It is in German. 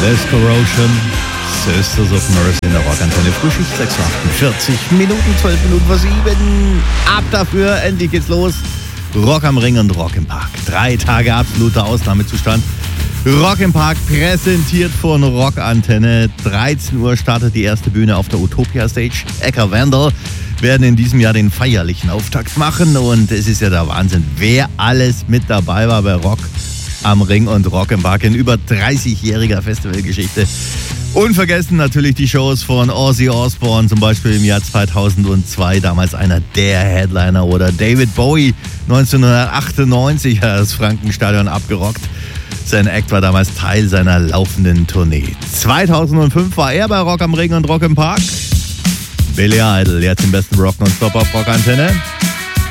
Les Corrosion, Sisters of Mercy in der Rockantenne. Frühschicht 6:48 Minuten, 12 Minuten vor 7. Ab dafür, endlich geht's los. Rock am Ring und Rock im Park. 3 Tage absoluter Ausnahmezustand. Rock im Park präsentiert von Rockantenne. 13 Uhr startet die erste Bühne auf der Utopia Stage. Ecker Vandal werden in diesem Jahr den feierlichen Auftakt machen. Und es ist ja der Wahnsinn, wer alles mit dabei war bei Rock am Ring und Rock im Park in über 30-jähriger Festivalgeschichte. Unvergessen natürlich die Shows von Ozzy Osbourne, zum Beispiel im Jahr 2002, damals einer der Headliner, oder David Bowie 1998 hat das Frankenstadion abgerockt. Sein Act war damals Teil seiner laufenden Tournee. 2005 war er bei Rock am Ring und Rock im Park. Billy Idol, jetzt den besten Rock nonstop auf Rockantenne.